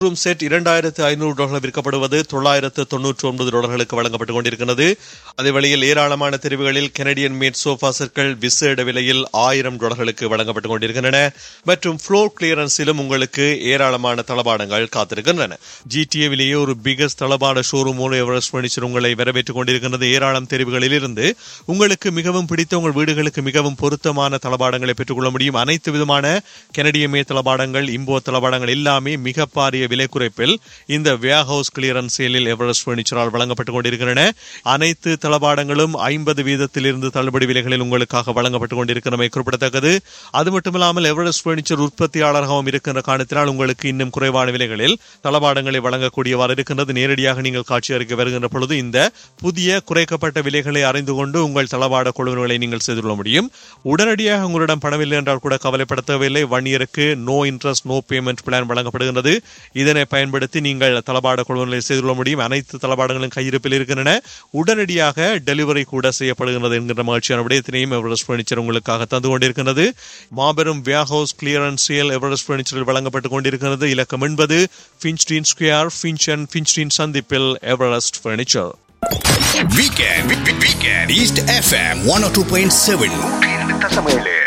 Room set $2,500 விற்கப்படுவது $999 வழங்கப்பட்டுக் கொண்டிருக்கிறது. அதே வேளையில் ஏராளமான தெரிவுகளில் கெனடியன் மேட் சோஃபா செட்கள் விசேட விலையில் $1,000 வழங்கப்பட்டுக் கொண்டிருக்கின்றன. மற்றும் ஃப்ளோர் கிளியரன்ஸிலும் உங்களுக்கு ஏராளமான தளபாடங்கள் காத்திருக்கின்றன. ஜிடிஏவிலேயே ஒரு பிகஸ்ட் தளபாட ஷோரூம் எவரெஸ்ட் பர்னிச்சர் உங்களை வரவேற்றுக் கொண்டிருக்கிறது. ஏராளம் தெரிவுகளில் இருந்து உங்களுக்கு மிகவும் பிடித்த உங்கள் வீடுகளுக்கு மிகவும் பொருத்தமான தளபாடங்களை பெற்றுக்கொள்ள முடியும். அனைத்து விதமான கெனடியன் மேட் தளபாடங்கள், இம்போர்ட் தளபாடங்கள் எல்லாமே மிக பாரிய விலை குறைப்பில் இந்த வேர்ஹவுஸ் கிளியரன்ஸ் சேலில் எவரெஸ்ட் பர்னிச்சரால் வழங்கப்பட்டுக் கொண்டிருக்கின்றன. அனைத்து தளபாடங்களும் 50% தள்ளுபடி விலைகளில் உங்களுக்காக வழங்கப்பட்டுக் கொண்டிருக்கிறமை குறிப்பிடத்தக்கது. அது மட்டுமில்லாமல் எவரெஸ்ட் பர்னிச்சர் உற்பத்தியாளராகவும் இருக்கின்ற காரணத்தினால் உங்களுக்கு இன்னும் குறைவான விலைகளில் தளபாடங்களை வழங்கக்கூடியவாறு இருக்கின்றது. நேரடியாக நீங்கள் காட்சி அறிக்கை வருகின்ற பொழுது இந்த புதிய குறைக்கப்பட்ட விலைகளை அறிந்து கொண்டு உங்கள் தளபாட கொள்வனங்களை நீங்கள் செய்து கொள்ள முடியும். உடனடியாக உங்களிடம் பணமில்லை என்றால் கூட கவலைப்பட தேவையில்லை. 1 இயருக்கு no interest no payment plan வழங்கப்படுகின்றது. இதனை பயன்படுத்தி நீங்கள் தளபாட கொள்வனங்களை செய்து கொள்ள முடியும். அனைத்து தளபாடங்களும் கையிருப்பில் இருக்கின்றன. உடனடியாக டெலிவரி கூட செய்யப்படுகிறது என்கின்ற மகிழ்ச்சியான விடயத்தினையும் எவரெஸ்ட் பர்னிச்சர் உங்களுக்காக தந்து கொண்டிருக்கிறது. மாபெரும் வேர்ஹவுஸ் கிளியரன்ஸ் சேல் எவரெஸ்ட் பர்னிச்சரில் வழங்கப்பட்டுக் கொண்டிருக்கிறது. இலக்கம் 80 ஃபின்ச்டீன் ஸ்கொயர், ஃபின்ச்டீன் சந்திப்பில் Everest furniture. Weekend East FM 102.7.